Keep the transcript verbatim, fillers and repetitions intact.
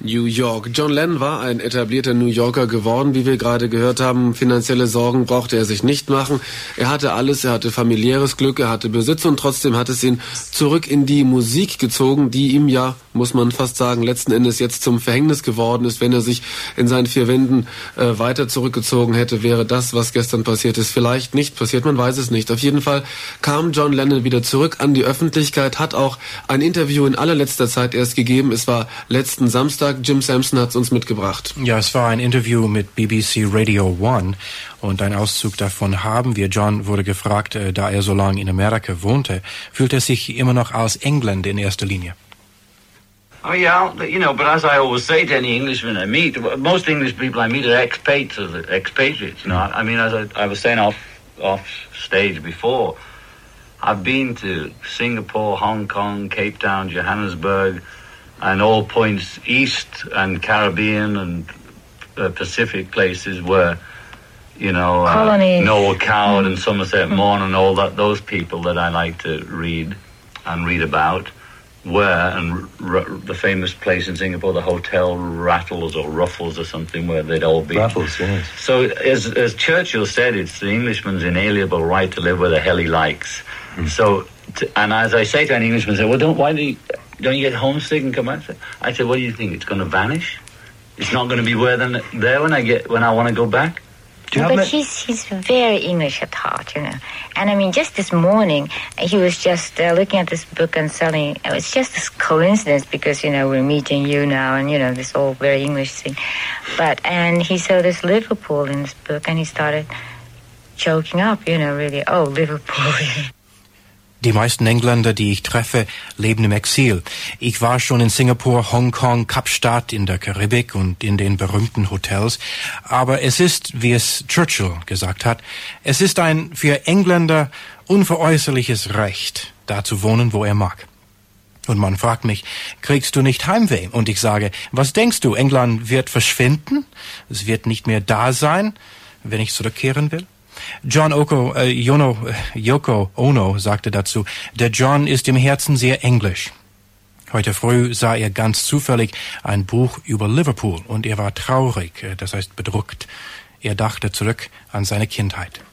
New York. John Lennon war ein etablierter New Yorker geworden, wie wir gerade gehört haben. Finanzielle Sorgen brauchte er sich nicht machen. Er hatte alles, er hatte familiäres Glück, er hatte Besitz und trotzdem hat es ihn zurück in die Musik gezogen, die ihm ja, muss man fast sagen, letzten Endes jetzt zum Verhängnis geworden ist. Wenn er sich in seinen vier Wänden äh, weiter zurückgezogen hätte, wäre das, was gestern passiert ist, vielleicht nicht passiert, man weiß es nicht. Auf jeden Fall kam John Lennon wieder zurück an die Öffentlichkeit, hat auch ein Interview in allerletzter Zeit erst gegeben. Es war letzten Samstag. Jim Sampson hat es uns mitgebracht. Ja, es war ein Interview mit B B C Radio One und ein Auszug davon haben wir. John wurde gefragt, äh, da er so lange in Amerika wohnte, fühlt er sich immer noch als Engländer in erster Linie? Oh yeah, you know, but as I always say to any Englishman I meet, most English people I meet are expats, expatriates, you know. I mean, as I, I was saying off, off stage before, I've been to Singapore, Hong Kong, Cape Town, Johannesburg, and all points east and Caribbean and uh, Pacific places where, you know, uh, Noel Coward and Somerset Maugham and all that, those people that I like to read and read about were, and r- r- the famous place in Singapore, the Hotel Rattles or Ruffles or something, where they'd all be. Rattles, yes. So as, as Churchill said, it's the Englishman's inalienable right to live where the hell he likes. Mm. So, to, and as I say to an Englishman, say, well, don't, why do you, don't you get homesick and come back? I said, what do you think? It's going to vanish? It's not going to be where than there when I get when I want to go back? Do you but he's he's very English at heart, you know. And I mean, just this morning, he was just uh, looking at this book and selling. It's just this coincidence because, you know, we're meeting you now and, you know, this whole very English thing. But, and he saw this Liverpool in this book and he started choking up, you know, really, oh, Liverpool. Die meisten Engländer, die ich treffe, leben im Exil. Ich war schon in Singapur, Hongkong, Kapstadt, in der Karibik und in den berühmten Hotels. Aber es ist, wie es Churchill gesagt hat, es ist ein für Engländer unveräußerliches Recht, da zu wohnen, wo er mag. Und man fragt mich, kriegst du nicht Heimweh? Und ich sage, was denkst du, England wird verschwinden? Es wird nicht mehr da sein, wenn ich zurückkehren will? John Oko, äh, Yono, Yoko Ono sagte dazu, der John ist im Herzen sehr englisch. Heute früh sah er ganz zufällig ein Buch über Liverpool und er war traurig, das heißt bedrückt. Er dachte zurück an seine Kindheit.